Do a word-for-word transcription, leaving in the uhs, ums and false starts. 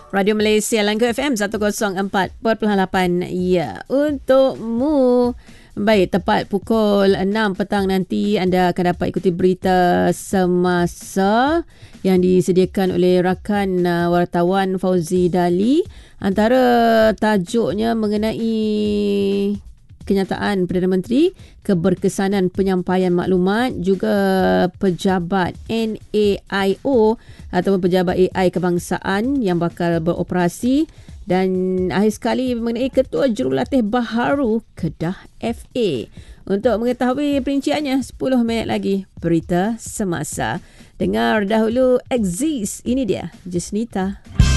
Radio Malaysia Langkah F M seratus empat perpuluhan lapan. Ya, untukmu. Baik, tepat pukul enam petang nanti anda akan dapat ikuti berita semasa yang disediakan oleh rakan uh, wartawan Fauzi Dali. Antara tajuknya mengenai kenyataan Perdana Menteri, keberkesanan penyampaian maklumat, juga pejabat N A I O ataupun pejabat A I kebangsaan yang bakal beroperasi, dan akhir sekali mengenai Ketua Jurulatih Baharu Kedah F A. Untuk mengetahui perinciannya, sepuluh minit lagi berita semasa. Dengar dahulu Exist, ini dia Jasnita.